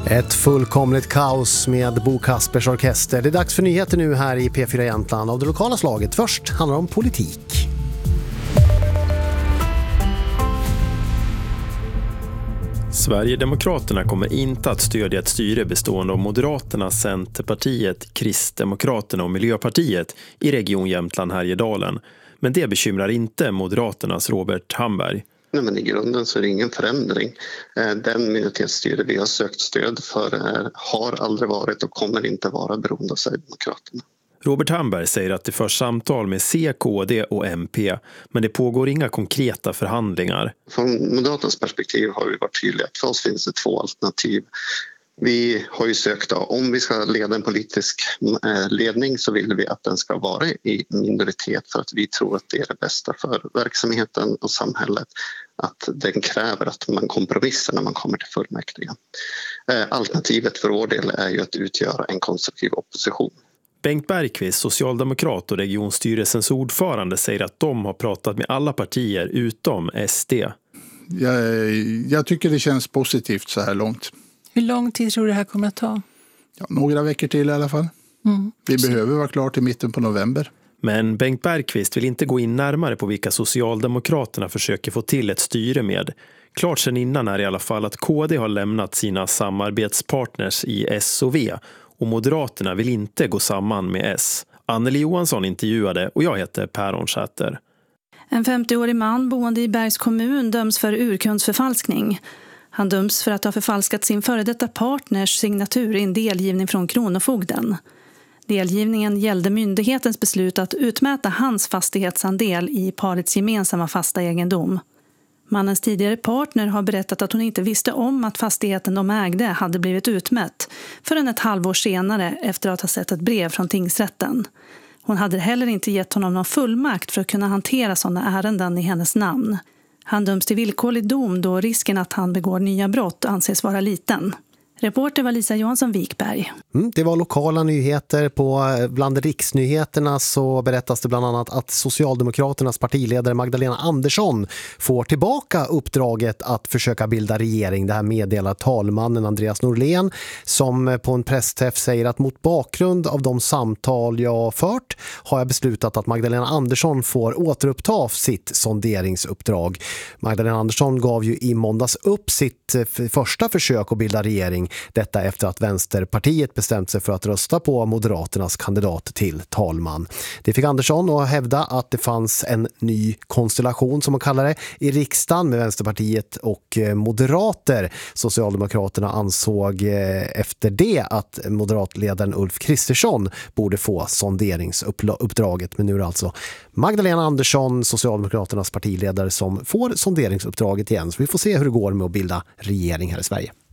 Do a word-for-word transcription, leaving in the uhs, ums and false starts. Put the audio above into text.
Ett fullkomligt kaos med Bo Kaspers orkester. Det är dags för nyheter nu här i P fyra Jämtland av det lokala slaget. Först handlar det om politik. Sverigedemokraterna kommer inte att stödja ett styre bestående av Moderaterna, Centerpartiet, Kristdemokraterna och Miljöpartiet i Region Jämtland-Härjedalen. Men det bekymrar inte Moderaternas Robert Hamberg. Nej, men i grunden så är det ingen förändring. Den minoritetsstyre vi har sökt stöd för har aldrig varit och kommer inte vara beroende av Sverigedemokraterna. Robert Hamberg säger att det förs samtal med C, K D och M P, men det pågår inga konkreta förhandlingar. Från Moderaternas perspektiv har vi varit tydliga att för oss finns det två alternativ. Vi har ju sökt att om vi ska leda en politisk ledning så vill vi att den ska vara i minoritet för att vi tror att det är det bästa för verksamheten och samhället. Att den kräver att man kompromissar när man kommer till fullmäktige. Alternativet för vår del är ju att utgöra en konstruktiv opposition. Bengt Bergqvist, socialdemokrat och regionstyrelsens ordförande, säger att de har pratat med alla partier utom S D. Jag, jag tycker det känns positivt så här långt. Hur lång tid tror du det här kommer att ta? Ja, några veckor till i alla fall. Mm. Vi behöver vara klar till mitten på november. Men Bengt Bergqvist vill inte gå in närmare på vilka Socialdemokraterna försöker få till ett styre med. Klart sedan innan är i alla fall att K D har lämnat sina samarbetspartners i S och V och Moderaterna vill inte gå samman med S. Anneli Johansson intervjuade och jag heter Per Onsäter. En femtioårig man boende i Bergs kommun döms för urkundsförfalskning. Han döms för att ha förfalskat sin före detta partners signatur i en delgivning från Kronofogden. Delgivningen gällde myndighetens beslut att utmäta hans fastighetsandel i parets gemensamma fasta egendom. Mannens tidigare partner har berättat att hon inte visste om att fastigheten de ägde hade blivit utmätt förrän ett halvår senare efter att ha sett ett brev från tingsrätten. Hon hade heller inte gett honom någon fullmakt för att kunna hantera sådana ärenden i hennes namn. Han döms till villkorlig dom då risken att han begår nya brott anses vara liten. Reporter var Lisa Johansson Wikberg. Mm, det var lokala nyheter. På bland riksnyheterna så berättas det bland annat att Socialdemokraternas partiledare Magdalena Andersson får tillbaka uppdraget att försöka bilda regering. Det här meddelar talmannen Andreas Norlén som på en pressträff säger att mot bakgrund av de samtal jag fört har jag beslutat att Magdalena Andersson får återuppta sitt sonderingsuppdrag. Magdalena Andersson gav ju i måndags upp sitt första försök att bilda regering. Detta efter att Vänsterpartiet bestämt sig för att rösta på Moderaternas kandidat till talman. Det fick Andersson att hävda att det fanns en ny konstellation som man kallar det i riksdagen med Vänsterpartiet och Moderater. Socialdemokraterna ansåg efter det att moderatledaren Ulf Kristersson borde få sonderingsuppdraget. Men nu är det alltså Magdalena Andersson, Socialdemokraternas partiledare, som får sonderingsuppdraget igen. Så vi får se hur det går med att bilda regering här i Sverige.